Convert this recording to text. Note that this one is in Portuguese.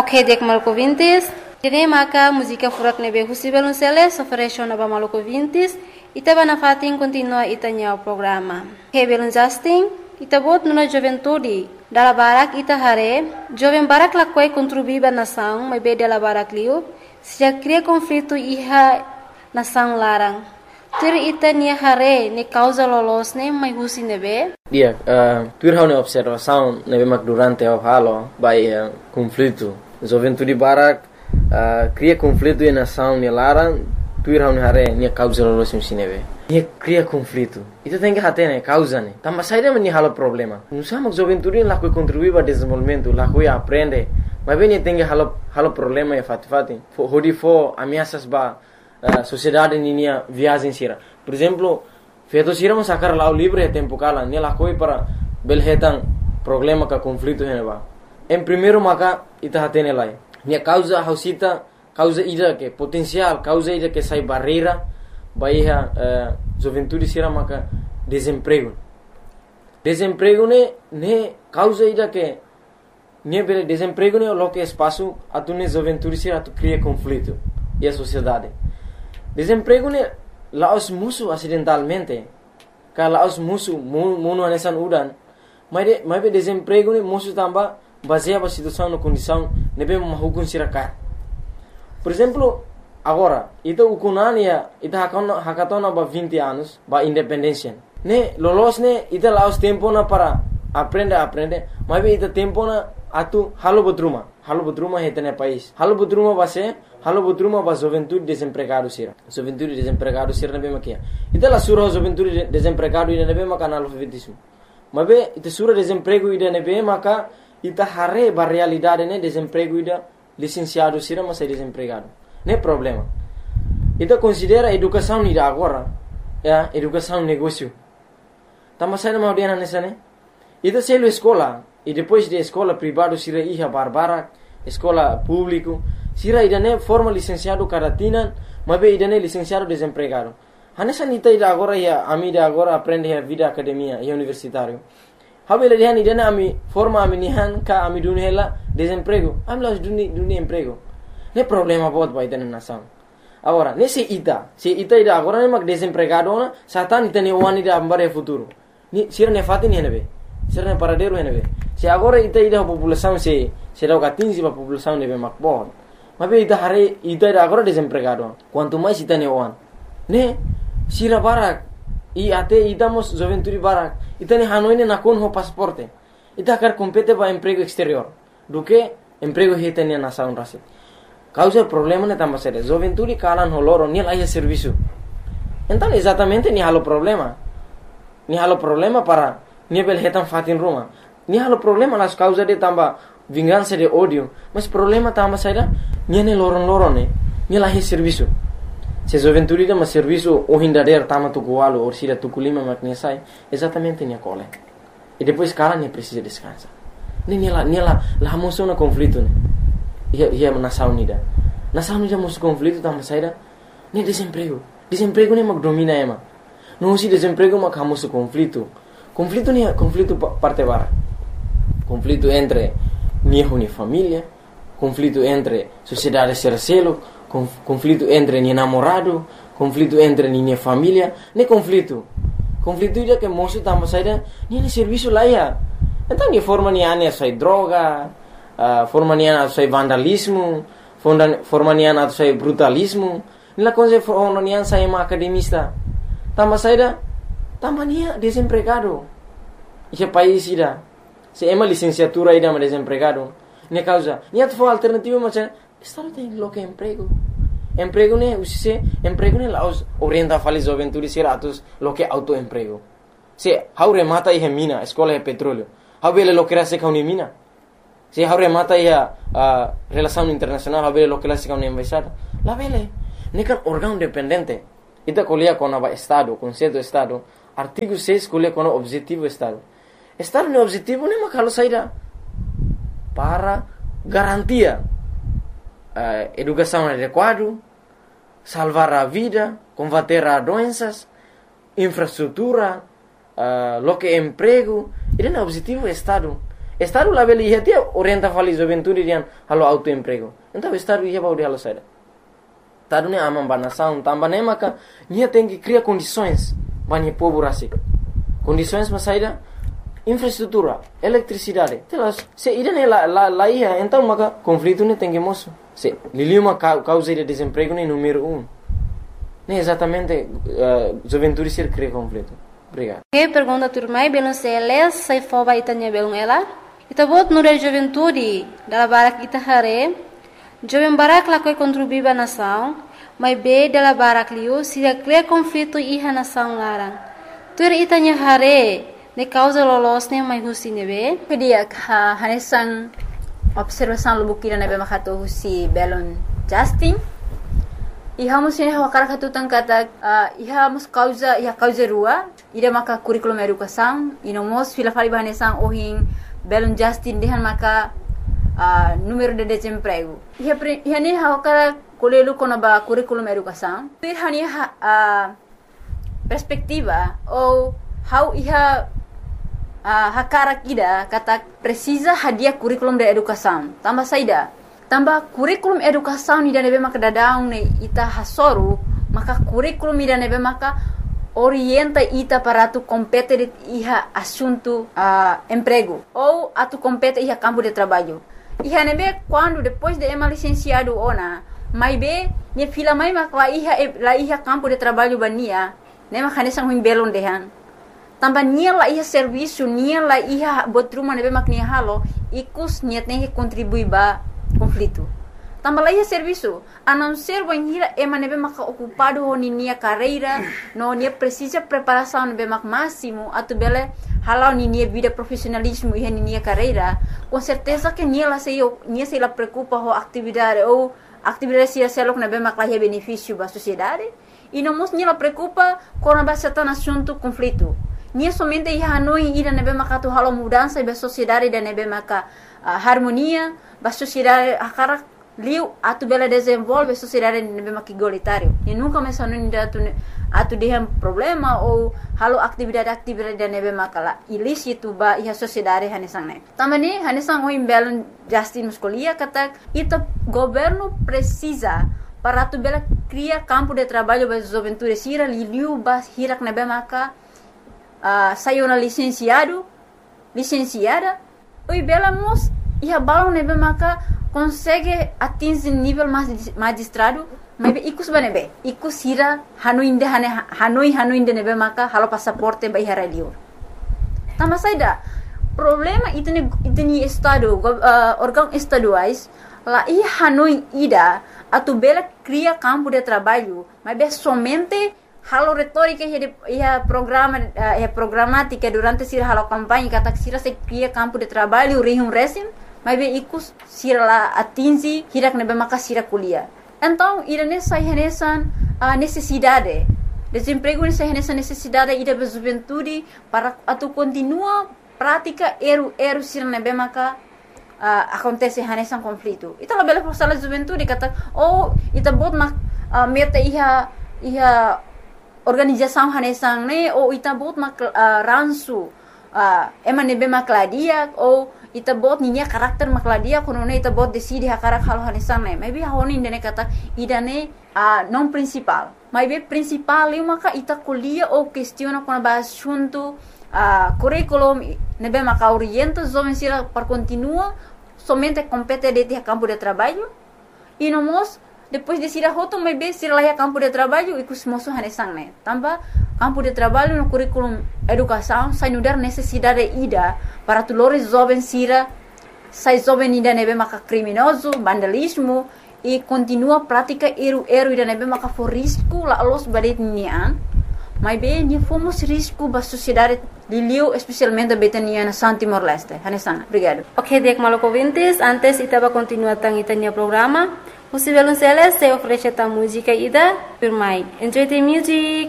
Ok, dek maluco vintis. Jadi maka música furak nebe husi belunceles ofereció nova maluco vintis. Ita bana fatin continua itanya o programa. Ok, belun Justin. Ita bot nuna juventude. Dala barak ita hare. Joven barak la koi contribuiba nação, mas be dela barak liu. Se já cria conflito iha nação larang. Tur ita nia hare ne causa lolos ne mai husi nebe. Dia, tur hau ne observação nebe mak durante o halo by conflito. Juventude barak cria conflito e nação ne larang. Tur hau ne hare nia causa lolos ne nebe. Nia cria conflito. Ita tem que hate ne causa ne. Tamba saída men halo problema. Não sabe juventude lá que contribui para desenvolvimento, lá que aprende. Mas bem tem que halo problema e fati. Hodi fo ameaças ba sociedade ninia viagem sira. Por exemplo, feito sira mo sacar lá o livre tempo kala, ne lá coi para belhetan problema ka conflito heneba. Em primeiro maka ita hatene lai. Nia causa hausita, causa ida que potencial, causa ida que sai barreira, baiha juventude sira maka desemprego. Desemprego ne causa ida que ne bele desemprego ne lo que espaço atune juventude sira atu cria conflito e a sociedade. Desemprego ne laos musu acidentalmente, ka laos musu mono anesan udan, mas be desemprego ne musu tamba baseia ba situação na condição ne be mahukun siraka. Por exemplo, agora ita ukunania ita hakatona ba 20 anos ba independência. Ne lolos ne ita laos tempo na para aprende, mas be ita tempo na atu halo bodruma hetene país. Halo bodruma ba juventude desempregado sira. Juventude desempregado sira nabe makia. Ita la sura juventude desempregado ida nabe maka analfabetismo. Mabe ita sura desemprego ida nabe maka ita hare ba realidade ne desemprego ida licenciado sira mas desempregado. Ne problema. Ita considera educação ida agora, educação negócio. Tama sai na maudiana nessa ne. Ita selo escola e depois de escola privado sira iha barbara, escola público, sira idane forma licenciado karatina, mabe idane licenciado desempregado. Hanesa nita ida agora ya amida agora aprende a vida academia e universitário. Habela dihan idane ami forma ami nihan ka ami dunhela desemprego. Amla duni emprego. Ne problema bot ba idane nação. Agora, se ita ida agora ne mak desempregado na satan itane wani da ambare futuro. Ni sira ne fatin henebe. Sira ne paradero henebe. Se agora ita ida população se dá 15 a população nebe makbon. Mas ita hare ita ida agora desempregado. Quanto mais ita ne wan. Ne sira barak e até itamos juventude barak. Ita ne hanoine na kon ho pasaporte. Ita quer compete ba emprego exterior. Do que emprego hita ne nação rasi. Causa problema ne tamba sere. Juventude kalan holoro ni lá serviço. Então exatamente ni halo problema. Ni halo problema para nível hetan fatin ruma. Ni halo problema las causa de tamba vingança de ódio, mas problema tamba saída niane loron ne. Ni lá serviço. Se juventude de mas serviço o hindader tama tu gualo ou sira tu kulima makne sai, exatamente ni cole. E depois cara ne precisa descansar. Ni lá moção na conflito ne. Ia nação unida. Nação unida moção conflito tamba saída ni desemprego. Desemprego ne mak domina ema. Não se desemprego mak hamoso conflito. Conflito ni conflito parte bara. Conflito entre ni família, conflito entre sociedade sercelo, conflito entre ni namorado, conflito entre ni família, ne conflito. Conflito ida que moço tamba saída ni serviço lá ia. Então ni forma ni ane sai droga, forma ni ane sai vandalismo, forma ni ane sai brutalismo, ni la coisa forma ni ane sai academista. Tamba saída tamba nia desempregado. Esse país ida se ema licenciatura ida mas desempregado. Ne causa, nia tu alternativa macam estado tem lo que emprego. Emprego ne usise emprego ne laos orienta fali juventude seratus lo que autoemprego. Se haure mata e mina, escola e petróleo. Habele lo que era se kauni mina. Se haure mata e relação internacional, habele lo que era se kauni embaixada. La vele, ne kan órgão dependente. Ita colia com o Estado, conceito do Estado. Artigo 6 colia com o objetivo do Estado. Estado no objetivo nem makalo saída para garantia educação adequada, salvar a vida, combater as doenças, infraestrutura, lo que emprego. Ele é o objetivo do Estado. Estado lá beli ia tia orienta fali juventude rian halo autoemprego. Então estado ia baudi halo saida. Tadu ne amam banasaun tambane maka nia tem que criar condições bani povo rasik. Condições mas saida infraestrutura, eletricidade. Telas se ida ne la ia então maka conflito ne tem que moço. Se liliu uma causa de desemprego ne número 1. Ne exatamente juventude ser cria conflito. Obrigado. Que pergunta turmai belum seles sai foba itanya belum ela. Ita bot nure juventude dala barak ita hare. Jovem barak la koi contribuiba nação, mas be dala barak liu se cria conflito iha nação larang. Tur itanya hare ne causa lolosne mai husi nebe. Pedia hanesan observação lubukira nebe makato husi belon Justin. Iha musine wakara katutan kata iha mus causa rua ida maka curriculum educação inomos fila fali bahanesan ohin belon Justin dehan maka número de desemprego. Iha ni wakara kolelu konaba curriculum educação. Tur hani perspectiva ou how iha hakara kida kata precisa hadiah curriculum de educação. Tambah saida. Tambah kurikulum educação ni nebe maka dadaung ne ita hasoru maka kurikulum ni nebe maka orienta ita para tu compete iha assunto emprego ou atu compete iha campo de trabalho. Iha nebe quando depois de ema licenciado ona mai be ne fila mai maka la iha campo de trabalho bania ne maka nesang huing belon dehan. Tambah nia la iha serviço nia la iha botruma nebe mak nia halo ikus niat ne contribui ba conflito. Tambah lagi serviço, a não ser banhira ema nebe maka ocupado ho nia carreira, no nia precisa preparação nebe mak máximo, atu bele halau nia vida profissionalismo e nia carreira, com certeza que nia se la preocupa ho atividade ou atividade se selok nebe mak lahi benefício ba sociedade, e não mos nia la preocupa com a certain assunto conflito. Nia somente ia hanoi ida nebe maka tu halau mudança ba sociedade da nebe maka harmonia ba sociedade akara liu atu bela desenvolve sociedade nebe maki igualitário e nunca mencionou ainda atu dehem problema ou halo atividade da nebe makala ilícito ba iha sociedade hanesang ne tamani hanesang o imbelon Justin muscolia kata ita governo precisa para atu bela cria campo de trabalho ba juventude sira liu ba hirak nebe maka saiu na licenciada oi bela mos iha balon nebe maka consegue atingir nível magistrado mas ikus banebe ikus hira hanoi nebe maka halo passaporte ba iha radio tama saida problema itni estado órgão estaduais la iha hanoi ida atu bela cria campo de trabalho mas somente halo retórica ia programática durante sira halo campanha kata sira se cria campo de trabalho resim mas ikus sira la atingi hirak nebe maka sira kuliah. Então irane sai renesan necessidade desemprego ni sai renesan necessidade ida ba juventude para atu continua prática eru sira nebe maka acontece renesan conflito. Ita la bela força la juventude kata ita bot mak meta iha organização hanesang ne ou ita bot mak ransu ema nebe makladia ou ita bot ninya karakter makladia kono ne ita bot decide hakarak halo hanesang ne maybe honi ndene kata idane non principal maybe principal eu maka ita kuliah ou questiona com ba assunto curriculum nebe maka orienta jovem sira para continua somente compete de campo de trabalho e nomos depois de sira hoto maybe sira lá campo de trabalho e kusmoso hanesang ne tambah campo de trabalho no curriculum educação sai nudar necessidade ida para tulores jovem sira sai jovem ida nebe maka criminoso vandalismo e continua prática eru ida nebe maka for risco la los badet nian mas bem ni fomos risco ba sociedade liliu especialmente betania na Santo Timor-Leste hanesang obrigado. Ok, dek maloko vintes antes itaba continua tang itanya programa. Musivelun Celes se oferece ta música ida Pirmai. Enjoy the music.